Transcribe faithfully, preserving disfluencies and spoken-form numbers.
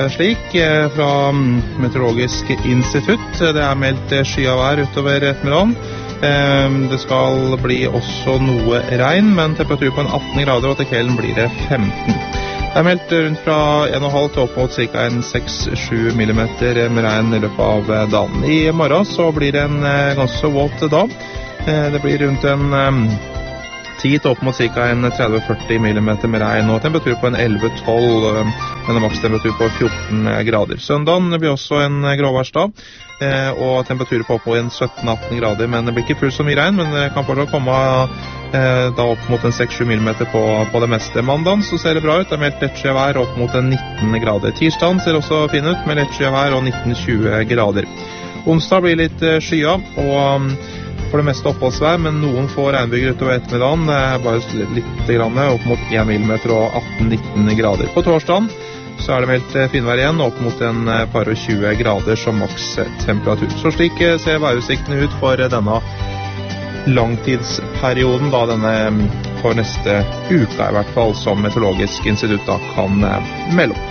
Slik fra Meteorologisk institutt. Det er meldt skyavær utover ettermiddagen. Det skal bli også noe regn, men temperatur på en atten grader, og til kvelden blir det femten. Det er meldt rundt fra en komma fem til opp mot ca. seks til sju millimeter med regn i løpet av dagen. I morgen så blir det en ganske våt dag. Det blir rundt en ti til opp mot ca. tretti til førti millimeter med regn, og temperatur på en elleve til tolv, med en makstemperatur på fjorten grader. Søndagen blir også en gråværsdag, og temperatur på opp mot en sytten til atten grader, men det blir ikke fullt så mye regn, men det kan fortsatt komme da opp mot en seks til sju millimeter på, på det meste. Mandagen så ser det bra ut, det er meldt lett skyvær opp mot en nitten grader. Tirsdagen ser også fin ut, med lett skyvær og nitten til tjue grader. Onsdag blir litt skya, og for det meste oppholdsvær, men noen får regnbyger utover ettermiddagen, bare litt grann, opp mot en millimeter og atten til nitten grader. På torsdagen så er det meldt finvær igjen, opp mot en par og tjue grader som maks temperatur. Så slik ser værutsiktene ut for denne langtidsperioden, da denne for neste uka i hvert fall, som Meteorologisk institutt da kan melde om.